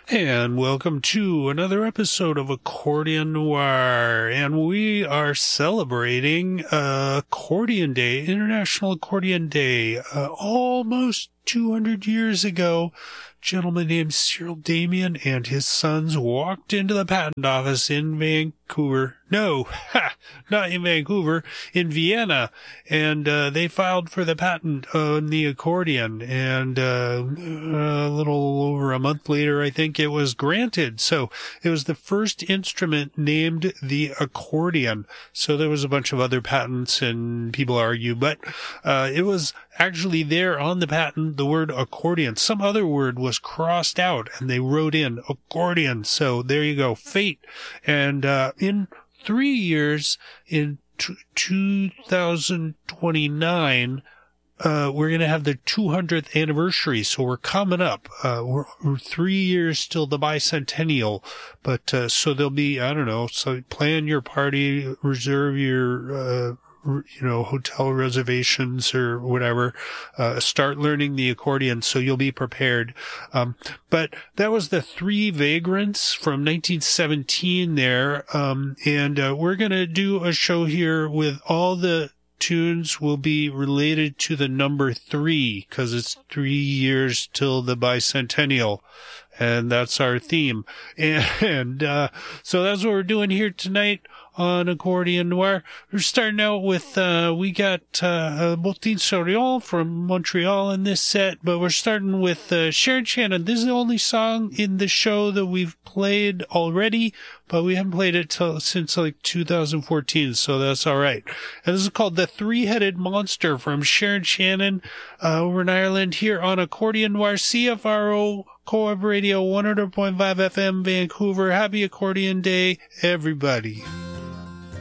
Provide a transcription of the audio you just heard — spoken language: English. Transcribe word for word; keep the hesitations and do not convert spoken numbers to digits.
And welcome to another episode of Accordion Noir. And we are celebrating uh, Accordion Day, International Accordion Day. Uh, almost two hundred years ago, a gentleman named Cyril Damian and his sons walked into the patent office in Vancouver. No, ha, not in Vancouver, in Vienna. And uh, they filed for the patent on the accordion. And uh, a little over a month later, I think it was granted. So it was the first instrument named the accordion. So there was a bunch of other patents and people argue, but uh, it was actually there on the patent, the word accordion. Some other word was crossed out and they wrote in accordion. So there you go, fate. And uh, in three years, in t- two thousand twenty-nine, uh, we're going to have the two hundredth anniversary. So we're coming up. Uh, we're, we're three years till the bicentennial. But, uh, so there'll be, I don't know, so plan your party, reserve your, uh, you know, hotel reservations or whatever, uh, start learning the accordion so you'll be prepared. Um, but that was the Three Vagrants from nineteen seventeen there. Um, and, uh, we're going to do a show here with all the tunes will be related to the number three because it's three years till the bicentennial. And that's our theme. And, and uh, so that's what we're doing here tonight on Accordion Noir. We're starting out with, uh, we got, uh, Martin Soriol from Montreal in this set, but we're starting with, uh, Sharon Shannon. This is the only song in the show that we've played already, but we haven't played it till, since like two thousand fourteen, so that's alright. And this is called The Three-Headed Monster from Sharon Shannon, uh, over in Ireland here on Accordion Noir, C F R O Co-op Radio, one hundred point five F M, Vancouver. Happy Accordion Day, everybody.